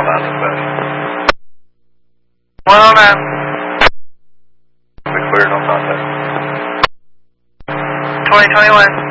on dispatch. 109. We clear, no contact. 2021.